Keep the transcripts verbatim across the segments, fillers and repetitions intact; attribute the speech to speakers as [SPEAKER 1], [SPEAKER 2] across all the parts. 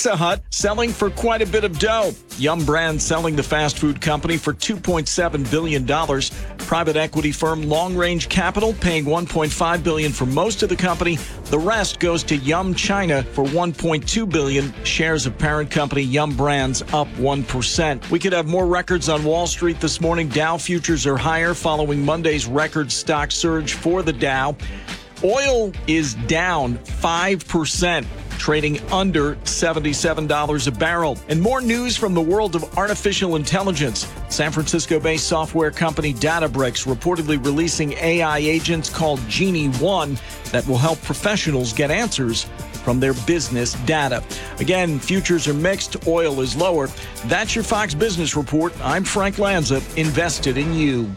[SPEAKER 1] Pizza Hut selling for quite a bit of dough. Yum Brands selling the fast food company for two point seven billion dollars. Private equity firm Long Range Capital paying one point five billion dollars for most of the company. The rest goes to Yum China for one point two billion dollars. Shares of parent company Yum Brands up one percent. We could have more records on Wall Street this morning. Dow futures are higher following Monday's record stock surge for the Dow. Oil is down five percent. Trading under seventy-seven dollars a barrel. And more news from the world of artificial intelligence. San Francisco-based software company Databricks reportedly releasing A I agents called Genie One that will help professionals get answers from their business data. Again, futures are mixed. Oil is lower. That's your Fox Business Report. I'm Frank Lanza, invested in you.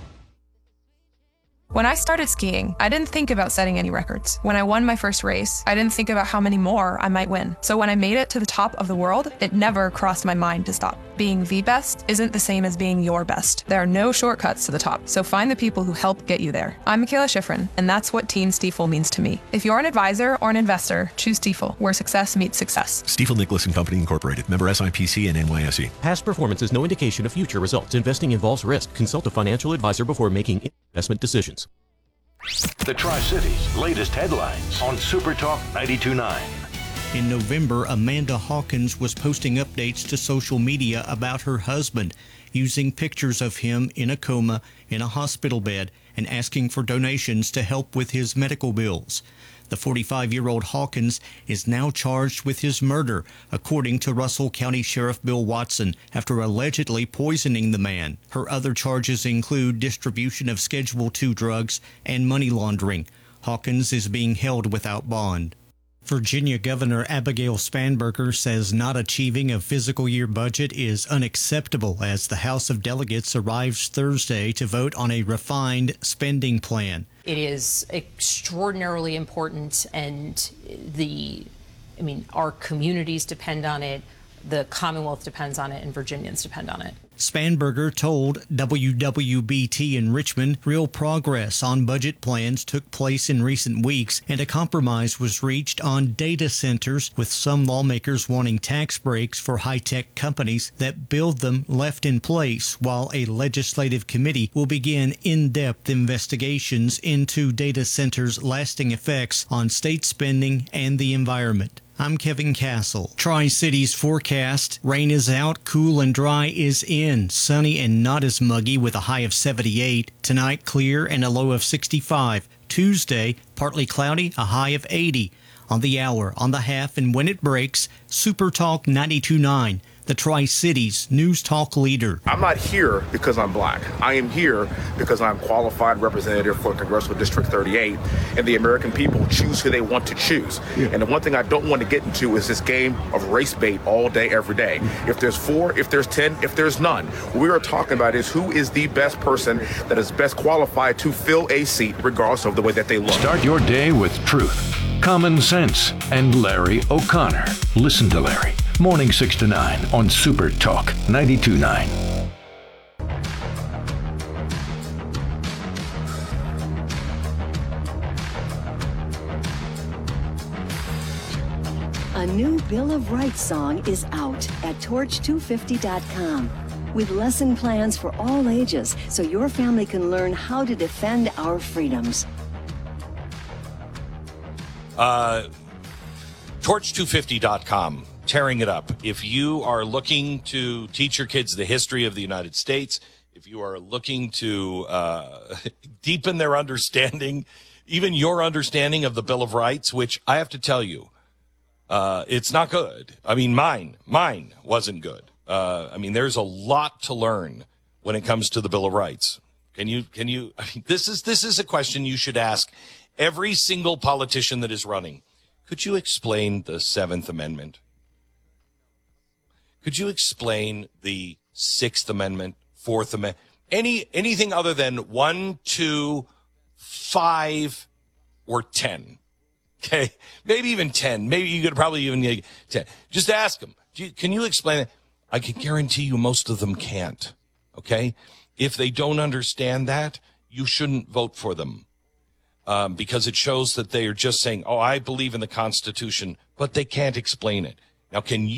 [SPEAKER 2] When I started skiing, I didn't think about setting any records. When I won my first race, I didn't think about how many more I might win. So when I made it to the top of the world, it never crossed my mind to stop. Being the best isn't the same as being your best. There are no shortcuts to the top, so find the people who help get you there. I'm Michaela Schifrin, and that's what Team Stifel means to me. If you're an advisor or an investor, choose Stifel, where success meets success.
[SPEAKER 3] Stifel Nicholas and Company Incorporated, member S I P C and N Y S E.
[SPEAKER 4] Past performance is no indication of future results. Investing involves risk. Consult a financial advisor before making investment decisions.
[SPEAKER 5] The Tri-Cities' latest headlines on Super Talk ninety-two point nine.
[SPEAKER 6] In November, Amanda Hawkins was posting updates to social media about her husband, using pictures of him in a coma in a hospital bed and asking for donations to help with his medical bills. The forty-five-year-old Hawkins is now charged with his murder, according to Russell County Sheriff Bill Watson, after allegedly poisoning the man. Her other charges include distribution of Schedule two drugs and money laundering. Hawkins is being held without bond. Virginia Governor Abigail Spanberger says not achieving a fiscal year budget is unacceptable as the House of Delegates arrives Thursday to vote on a refined spending plan.
[SPEAKER 7] It is extraordinarily important, and the, I mean, our communities depend on it, the Commonwealth depends on it, and Virginians depend on it.
[SPEAKER 6] Spanberger told W W B T in Richmond real progress on budget plans took place in recent weeks, and a compromise was reached on data centers, with some lawmakers wanting tax breaks for high-tech companies that build them left in place, while a legislative committee will begin in-depth investigations into data centers' lasting effects on state spending and the environment. I'm Kevin Castle. Tri-Cities forecast. Rain is out, cool and dry is in. Sunny and not as muggy with a high of seventy-eight. Tonight, clear and a low of sixty-five. Tuesday, partly cloudy, a high of eighty. On the hour, on the half, and when it breaks, Super Talk ninety-two point nine. The Tri-Cities News Talk leader.
[SPEAKER 8] I'm not here because I'm black. I am here because I'm qualified representative for Congressional District thirty-eight, and the American people choose who they want to choose. Yeah. And the one thing I don't want to get into is this game of race bait all day, every day. If there's four, if there's ten, if there's none, what we are talking about is who is the best person that is best qualified to fill a seat, regardless of the way that they look.
[SPEAKER 5] Start your day with truth, common sense, and Larry O'Connor. Listen to Larry. Morning six to nine on Super Talk ninety-two point nine.
[SPEAKER 9] A new Bill of Rights song is out at torch two fifty dot com with lesson plans for all ages so your family can learn how to defend our freedoms.
[SPEAKER 10] Uh, torch two fifty dot com. Tearing it up. If you are looking to teach your kids the history of the United States, if you are looking to uh, deepen their understanding, even your understanding of the Bill of Rights, which I have to tell you, uh, it's not good. I mean, mine, mine wasn't good. Uh, I mean, there's a lot to learn when it comes to the Bill of Rights. Can you, can you, I mean, this is, this is a question you should ask every single politician that is running. Could you explain the Seventh Amendment? Could you explain the Sixth Amendment, Fourth Amendment, any anything other than one, two, five, or ten? Okay, maybe even ten. Maybe you could probably even get ten. Just ask them. Do you, can you explain it? I can guarantee you most of them can't. Okay, if they don't understand that, you shouldn't vote for them, um, because it shows that they are just saying, "Oh, I believe in the Constitution," but they can't explain it. Now, can you?